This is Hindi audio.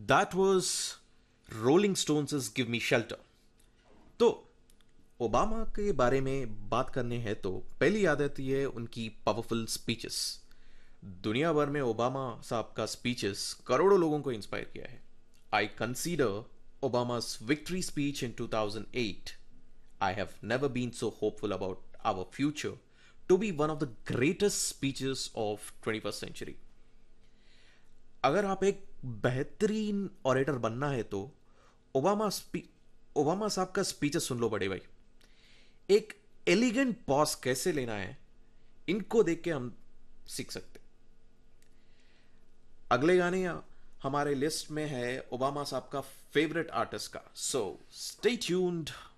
That was Rolling Stones' Give Me Shelter. तो ओबामा के बारे में बात करने हैं तो पहली याद आती है उनकी पावरफुल स्पीचेस. दुनिया भर में ओबामा साहब का स्पीचेस करोड़ों लोगों को इंस्पायर किया है. I consider ओबामा's victory speech in 2008, I have never been so hopeful about our future, to be one of the greatest speeches of 21st century. अगर आप एक बेहतरीन ऑरेटर बनना है तो ओबामा ओबामा साहब का स्पीचेस सुन लो बड़े भाई. एक एलिगेंट पॉज कैसे लेना है, इनको देख के हम सीख सकते. अगले गाने हमारे लिस्ट में है ओबामा साहब का फेवरेट आर्टिस्ट का. So stay tuned.